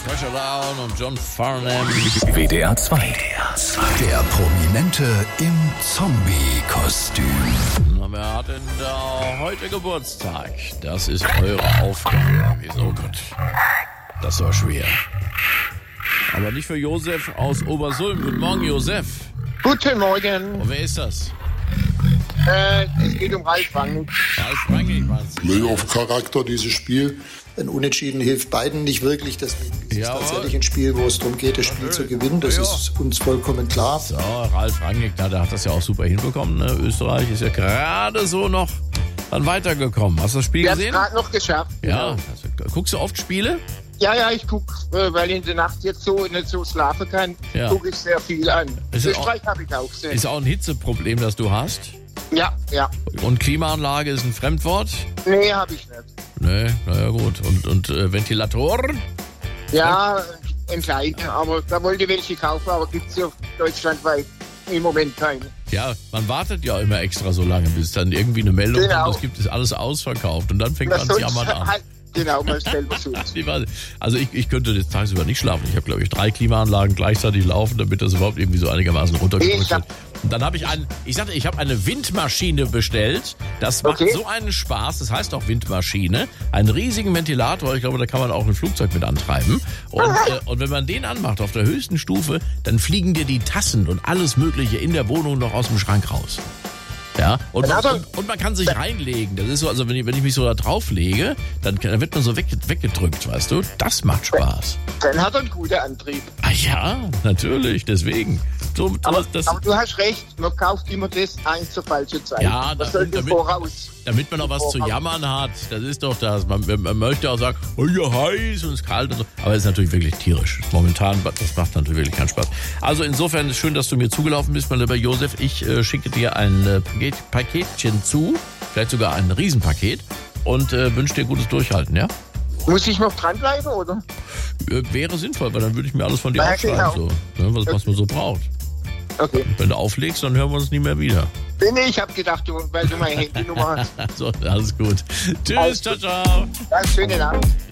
Fresh Around und John Farnham. WDR 2. Der Prominente im Zombie-Kostüm. Wer hat denn da heute Geburtstag? Das ist eure Aufgabe. Oh Gott, das war schwer. Aber nicht für Josef aus Obersulm. Guten Morgen, Josef. Guten Morgen. Und wer ist das? Es geht um Ralf Rangnick. Ralf Rangnick, was? Playoff-Charakter, dieses Spiel. Ein Unentschieden hilft beiden nicht wirklich. Deswegen ist es Jawohl. tatsächlich ein Spiel, wo es darum geht, das Spiel zu gewinnen. Das ist uns vollkommen klar. So, Ralf Rangnick, der hat das ja auch super hinbekommen. Ne? Österreich ist ja gerade so noch dann weitergekommen. Hast du das Spiel Wir haben es gesehen? gerade noch geschafft. Ja. Guckst du oft Spiele? Ja, ich gucke, weil ich in der Nacht jetzt so nicht so schlafen kann, Ja. gucke ich sehr viel an. Ist es Österreich habe ich auch gesehen. Ist auch ein Hitzeproblem, das du hast. Ja. Und Klimaanlage ist ein Fremdwort? Nee, habe ich nicht. Nee, naja gut. Und Ventilator? Ja, entscheiden, aber da wollte ich welche kaufen, aber gibt es ja deutschlandweit im Moment keine. Ja, man wartet ja immer extra so lange, bis dann irgendwie eine Meldung Genau. kommt, es gibt, ist alles ausverkauft. Und dann fängt Das man Jammern an. halt, genau, mal selber sucht. Also ich könnte jetzt tagsüber nicht schlafen. Ich habe, glaube ich, 3 Klimaanlagen gleichzeitig laufen, damit das überhaupt irgendwie so einigermaßen runtergedrückt wird. Und dann habe ich ich habe eine Windmaschine bestellt. Das macht so einen Spaß. Das heißt auch Windmaschine. Einen riesigen Ventilator. Ich glaube, da kann man auch ein Flugzeug mit antreiben. Und wenn man den anmacht auf der höchsten Stufe, dann fliegen dir die Tassen und alles Mögliche in der Wohnung noch aus dem Schrank raus. Ja, und man kann sich reinlegen. Das ist so, also wenn ich mich so da drauf lege, dann wird man so weggedrückt, weißt du? Das macht Spaß. Dann hat er einen guten Antrieb. Ah ja, natürlich, deswegen. So, Aber du hast recht, man kauft immer das eins zur falschen Zeit. Ja, das sollte voraus. Damit man noch was zu jammern hat, das ist doch das. Man möchte auch sagen, oh ja, heiß und es ist kalt und so. Aber es ist natürlich wirklich tierisch. Momentan, das macht natürlich wirklich keinen Spaß. Also insofern ist schön, dass du mir zugelaufen bist, mein lieber Josef. Ich schicke dir ein Paketchen zu, vielleicht sogar ein Riesenpaket und wünsche dir gutes Durchhalten, ja? Muss ich noch dranbleiben, oder? Wäre sinnvoll, weil dann würde ich mir alles von dir Ja, aufschreiben, genau. so, was man so braucht. Okay. Wenn du auflegst, dann hören wir uns nie mehr wieder. Nee, ich habe gedacht, weil du meine Handynummer hast. So, alles gut. Tschüss, ciao, ciao. Ganz schönen Abend.